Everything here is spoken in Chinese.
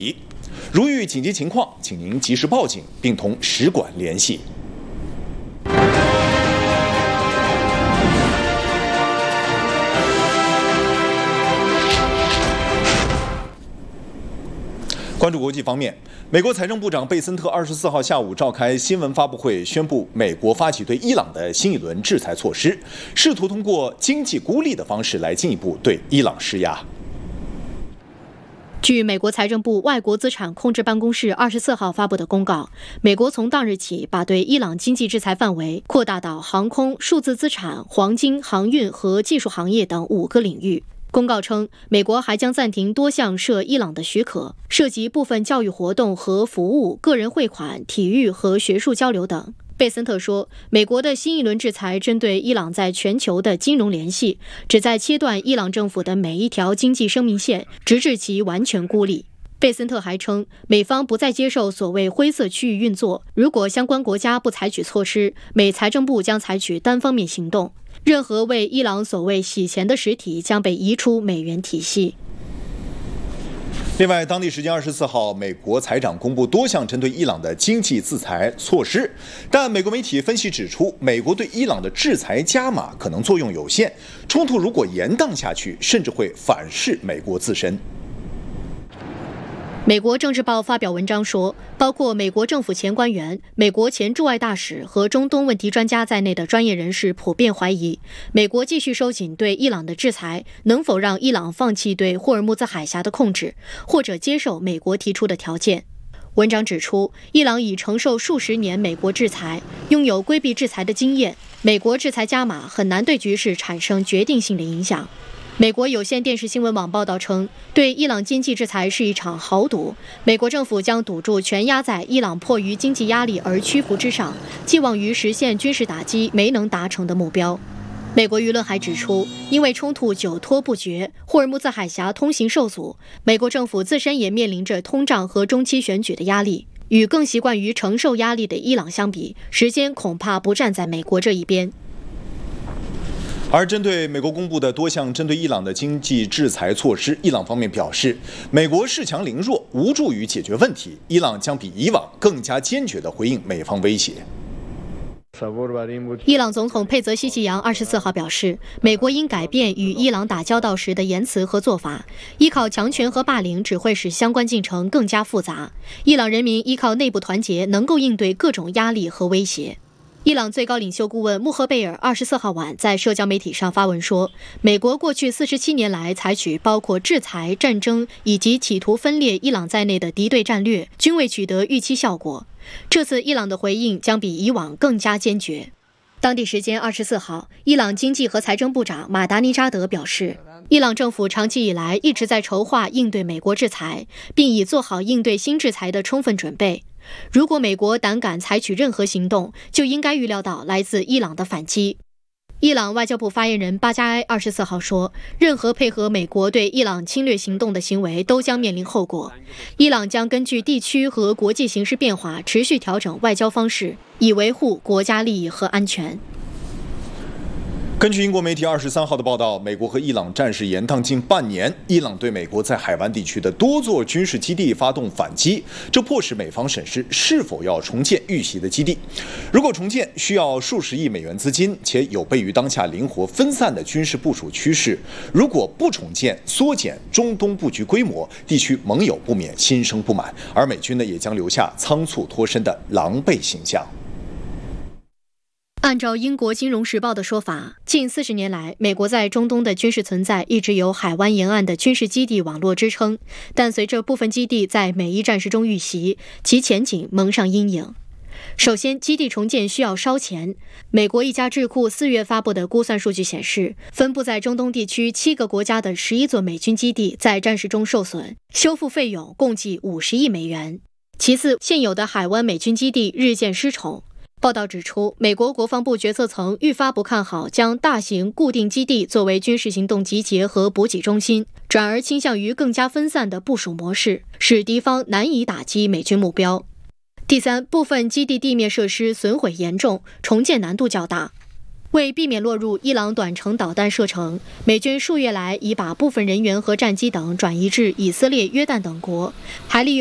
如遇紧急情况，请您及时报警，并同使馆联系。关注国际方面，美国财政部长贝森特24号下午召开新闻发布会，宣布美国发起对伊朗的新一轮制裁措施，试图通过经济孤立的方式来进一步对伊朗施压。 据美国财政部外国资产控制办公室24号发布的公告，美国从当日起把对伊朗经济制裁范围扩大到航空、数字资产、黄金、航运和技术行业等5个领域。公告称，美国还将暂停多项涉伊朗的许可，涉及部分教育活动和服务、个人汇款、体育和学术交流等。贝森特说，美国的新一轮制裁针对伊朗在全球的金融联系，旨在切断伊朗政府的每一条经济生命线，直至其完全孤立。贝森特还称，美方不再接受所谓灰色区域运作，如果相关国家不采取措施，美财政部将采取单方面行动。任何为伊朗所谓洗钱的实体将被移出美元体系。 另外，当地时间24号，美国财长公布多项针对伊朗的经济制裁措施，但美国媒体分析指出，美国对伊朗的制裁加码可能作用有限，冲突如果延宕下去，甚至会反噬美国自身。 美国政治报发表文章说，包括美国政府前官员、美国前驻外大使和中东问题专家在内的专业人士普遍怀疑，美国继续收紧对伊朗的制裁能否让伊朗放弃对霍尔木兹海峡的控制，或者接受美国提出的条件。文章指出，伊朗已承受数十年美国制裁，拥有规避制裁的经验，美国制裁加码很难对局势产生决定性的影响。美国有线电视新闻网报道称，对伊朗经济制裁是一场豪赌，美国政府将赌注全压在伊朗迫于经济压力而屈服之上，寄望于实现军事打击没能达成的目标。美国舆论还指出，因为冲突久拖不决，霍尔木兹海峡通行受阻，美国政府自身也面临着通胀和中期选举的压力。与更习惯于承受压力的伊朗相比，时间恐怕不站在美国这一边。 而针对美国公布的多项针对伊朗的经济制裁措施，伊朗方面表示，美国恃强凌弱，无助于解决问题，伊朗将比以往更加坚决地回应美方威胁。 伊朗总统佩泽西奇扬24号表示，美国应改变与伊朗打交道时的言辞和做法，依靠强权和霸凌只会使相关进程更加复杂。伊朗人民依靠内部团结，能够应对各种压力和威胁。伊朗最高领袖顾问穆赫贝尔24号晚在社交媒体上发文说，美国过去47年来采取包括制裁、战争以及企图分裂伊朗在内的敌对战略，均未取得预期效果。这次伊朗的回应将比以往更加坚决。当地时间24号，伊朗经济和财政部长马达尼扎德表示，伊朗政府长期以来一直在筹划应对美国制裁，并已做好应对新制裁的充分准备。如果美国胆敢采取任何行动，就应该预料到来自伊朗的反击。伊朗外交部发言人巴加埃24号说，任何配合美国对伊朗侵略行动的行为都将面临后果。伊朗将根据地区和国际形势变化，持续调整外交方式，以维护国家利益和安全。 根据英国媒体23号的报道，美国和伊朗战事延宕近半年，伊朗对美国在海湾地区的多座军事基地发动反击，这迫使美方审视是否要重建遇袭的基地。如果重建，需要数十亿美元资金，且有悖于当下灵活分散的军事部署趋势。如果不重建，缩减中东布局规模，地区盟友不免心生不满，而美军也将留下仓促脱身的狼狈形象。 按照英国金融时报的说法，近40年来，美国在中东的军事存在一直由海湾沿岸的军事基地网络支撑，但随着部分基地在美伊战事中遇袭，其前景蒙上阴影。首先，基地重建需要烧钱。美国一家智库4月发布的估算数据显示，分布在中东地区7个国家的11座美军基地在战事中受损，修复费用共计50亿美元。其次，现有的海湾美军基地日渐失宠。报道指出，美国国防部决策层愈发不看好将大型固定基地作为军事行动集结和补给中心，转而倾向于更加分散的部署模式，使敌方难以打击美军目标。第三，部分基地地面设施损毁严重，重建难度较大。 为避免落入伊朗短程导弹射程，美军数月来已把部分人员和战机等转移至以色列、约旦等国，还利用